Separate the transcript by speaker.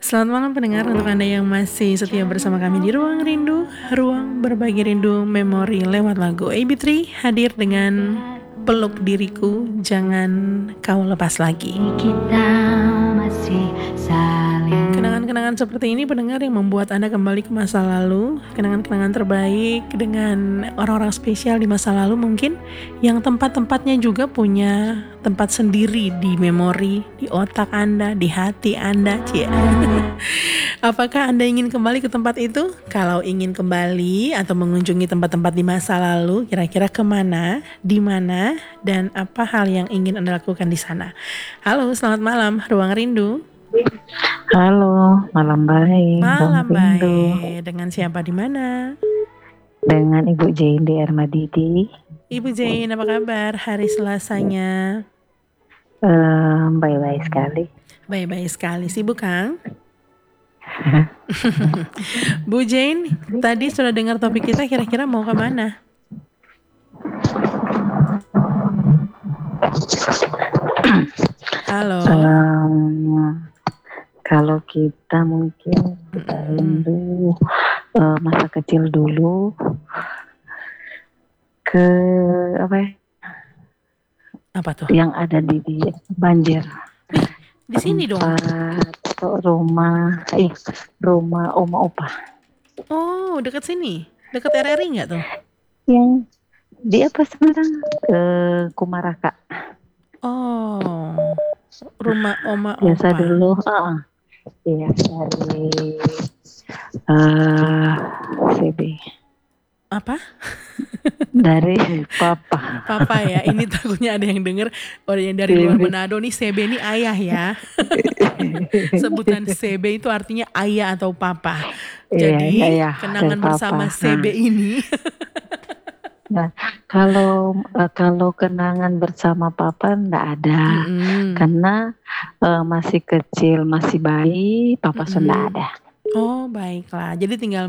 Speaker 1: Selamat malam pendengar, untuk Anda yang masih setia bersama kami di Ruang Rindu, ruang berbagi rindu memori lewat lagu AB3 hadir dengan Peluk Diriku, Jangan Kau Lepas Lagi.
Speaker 2: Kita masih saling
Speaker 1: Kenangan-kenangan seperti ini pendengar yang membuat Anda kembali ke masa lalu, kenangan-kenangan terbaik dengan orang-orang spesial di masa lalu mungkin, yang tempat-tempatnya juga punya tempat sendiri di memori, di otak Anda, di hati Anda, cie. Apakah Anda ingin kembali ke tempat itu? Kalau ingin kembali atau mengunjungi tempat-tempat di masa lalu, kira-kira kemana, di mana, dan apa hal yang ingin Anda lakukan di sana? Halo, selamat malam, Ruang Rindu.
Speaker 3: Halo, malam baik.
Speaker 1: Malam
Speaker 3: Ruang Rindu.
Speaker 1: baik. Dengan siapa di mana?
Speaker 3: Dengan Ibu Jane di Armadidi.
Speaker 1: Ibu Jane, apa kabar hari Selasanya?
Speaker 3: Baik-baik sekali.
Speaker 1: Baik-baik sekali. Sibuk, Kang? Bu Jane, tadi sudah dengar topik kita, kira-kira mau kemana? Halo.
Speaker 3: Kalau kita mungkin rindu masa kecil dulu ke
Speaker 1: Apa tuh?
Speaker 3: yang ada di Banjar.
Speaker 1: Di sini dong.
Speaker 3: Rumah Oma Opa.
Speaker 1: Oh, dekat sini, dekat RRI nggak tuh?
Speaker 3: Yang di apa sekarang? Kumaraka.
Speaker 1: Oh, rumah Oma
Speaker 3: Biasa
Speaker 1: Opa.
Speaker 3: dulu. Iya, dari CB.
Speaker 1: Apa?
Speaker 3: Dari Papa.
Speaker 1: Papa ya, ini takutnya ada yang denger orang yang dari luar Manado nih, CB ini ayah ya. Sebutan CB itu artinya ayah atau papa. Jadi
Speaker 3: Iya,
Speaker 1: kenangan bersama CB ini.
Speaker 3: Nah, kalau kenangan bersama Papa enggak ada. Karena masih kecil, masih bayi, Papa sudah ada.
Speaker 1: Oh, baiklah. Jadi tinggal